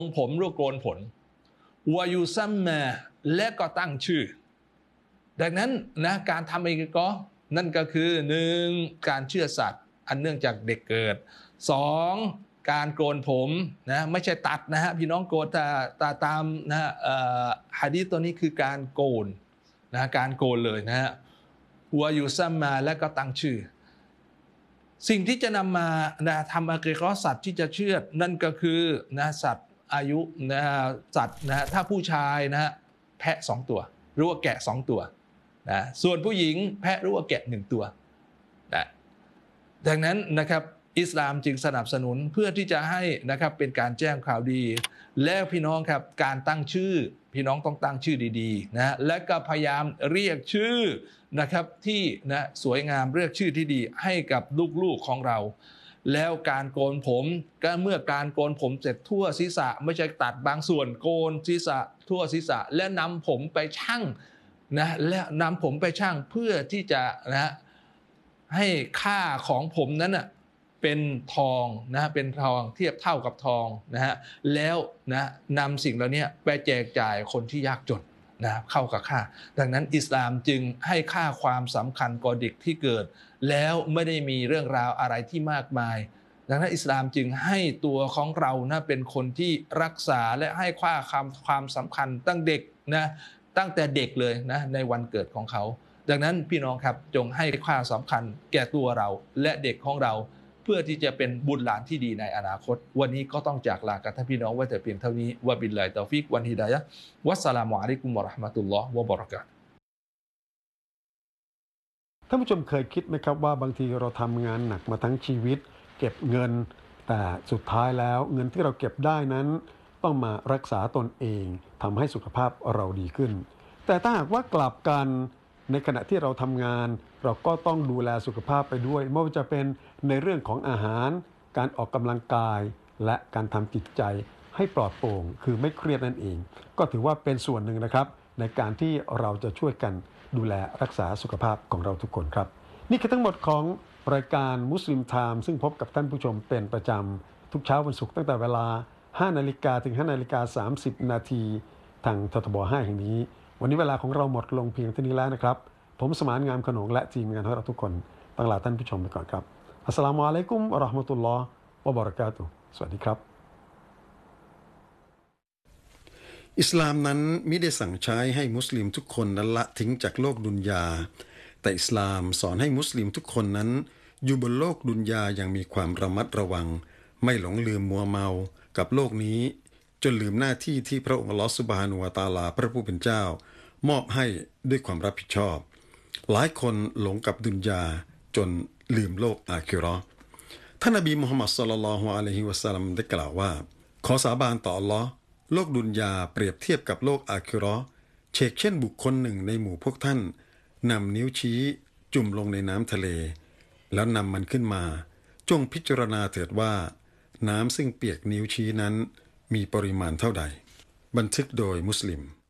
ผมรูปโกนผลวายุซัมมาและก็ตั้งชื่อดังนั้นนะการทำอีกก็นั่นก็คือ1การเชื่อสัตว์อันเนื่องจากเด็กเกิด2การโกนผมนะไม่ใช่ตัดนะฮะพี่น้องโกนตามนะหะดีษตัวนี้คือการโกนนะการโกนเลยนะฮะวายุซัมมาและก็ตั้งชื่อสิ่งที่จะนำมานะทำอากีเราะห์สัตว์ที่จะเชื่อดนั่นก็คือนะสัตว์อายุนะสัตว์นะถ้าผู้ชายนะแพะ2ตัวหรือว่าแกะ2ตัวนะส่วนผู้หญิงแพะหรือว่าแกะ1ตัวนะดังนั้นนะครับอิสลามจึงสนับสนุนเพื่อที่จะให้นะครับเป็นการแจ้งข่าวดีแล้วพี่น้องครับการตั้งชื่อพี่น้องต้องตั้งชื่อดีๆนะและก็พยายามเรียกชื่อนะครับที่นะสวยงามเรียกชื่อที่ดีให้กับลูกๆของเราแล้วการโกนผมก็เมื่อการโกนผมเสร็จทั่วศีรษะไม่ใช่ตัดบางส่วนโกนศีรษะทั่วศีรษะและนำผมไปชั่งนะและนำผมไปชั่งเพื่อที่จะนะให้ค่าของผมนั้นนะเป็นทองนะเป็นทองเทียบเท่ากับทองนะฮะแล้วนะนำสิ่งเหล่านี้ไปแจกจ่ายคนที่ยากจนนะเข้ากับค่าดังนั้นอิสลามจึงให้ค่าความสำคัญก่อเด็กที่เกิดแล้วไม่ได้มีเรื่องราวอะไรที่มากมายดังนั้นอิสลามจึงให้ตัวของเรานะเป็นคนที่รักษาและให้ค่าความสำคัญตั้งเด็กนะตั้งแต่เด็กเลยนะในวันเกิดของเขาดังนั้นพี่น้องครับจงให้ค่าสำคัญแก่ตัวเราและเด็กของเราเพื่อที่จะเป็นบุตรหลานที่ดีในอนาคตวันนี้ก็ต้องจากลากับท่านพี่น้องไว้แต่เพียงเท่านี้วะบิลลาฮิตอฟิกวันฮิดายะฮ์วัสสลามุอะลัยกุมวะเราะห์มะตุลลอฮ์วะบะเราะกาตุฮ์ท่านผู้ชมเคยคิดไหมครับว่าบางทีเราทำงานหนักมาทั้งชีวิตเก็บเงินแต่สุดท้ายแล้วเงินที่เราเก็บได้นั้นต้องมารักษาตนเองทำให้สุขภาพเราดีขึ้นแต่ถ้าหากว่ากลับกันในขณะที่เราทำงานเราก็ต้องดูแลสุขภาพไปด้วยไม่ว่าจะเป็นในเรื่องของอาหารการออกกำลังกายและการทำจิตใจให้ปลอดโปร่งคือไม่เครียดนั่นเองก็ถือว่าเป็นส่วนหนึ่งนะครับในการที่เราจะช่วยกันดูแลรักษาสุขภาพของเราทุกคนครับนี่คือทั้งหมดของรายการมุสลิมไทม์ซึ่งพบกับท่านผู้ชมเป็นประจำทุกเช้าวันศุกร์ตั้งแต่เวลา 5 นาฬิกาถึง 5 นาฬิกา 30 นาทีทางททบ 5 แห่งนี้วันนี้เวลาของเราหมดลงเพียงเท่านี้แล้วนะครับผมสมานงามขนงและทีมงานของเราทุกคนต้องลาท่านผู้ชมไปก่อนครับอัสสลามุอะลัยกุมวะเราะห์มะตุลลอฮ์วะบะเราะกาตุฮ์สวัสดีครับอิสลามนั้นมิได้สั่งใช้ให้มุสลิมทุกคนนั้นละทิ้งจากโลกดุนยาแต่อิสลามสอนให้มุสลิมทุกคนนั้นอยู่บนโลกดุนยาอย่างมีความระมัดระวังไม่หลงลืมมัวเมากับโลกนี้จนลืมหน้าที่ที่พระองค์อัลเลาะห์ซุบฮานะฮูวะตะอาลาพระผู้เป็นเจ้ามอบให้ด้วยความรับผิดชอบหลายคนหลงกับดุนยาจนลืมโลกอาคิเราะห์ท่านนบีมุฮัมมัดศ็อลลัลลอฮุอะลัยฮิวะซัลลัมได้กล่าวว่าขอสาบานต่ออัลเลาะห์โลกดุนยาเปรียบเทียบกับโลกอาคิเราะห์เชกเช่นบุคคลหนึ่งในหมู่พวกท่านนำนิ้วชี้จุ่มลงในน้ำทะเลแล้วนำมันขึ้นมาจงพิจารณาเถิดว่าน้ำซึ่งเปียกนิ้วชี้นั้นมีปริมาณเท่าใดบันทึกโดยมุสลิม